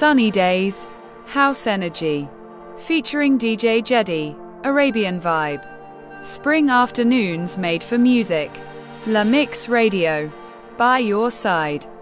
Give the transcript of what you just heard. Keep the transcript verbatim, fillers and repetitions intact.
Sunny days, house energy. Featuring D J Jedi, Arabian vibe. Spring afternoons made for music. La Mix Radio. By your side.